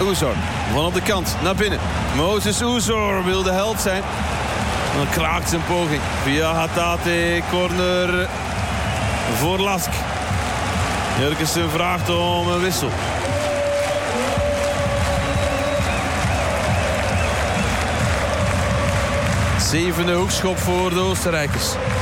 Oezor van op de kant naar binnen. Moses Oezor wil de held zijn. Dan kraakt zijn poging. Via Hatate, corner voor Lask. Jurgensen vraagt om een wissel. Zevende hoekschop voor de Oostenrijkers.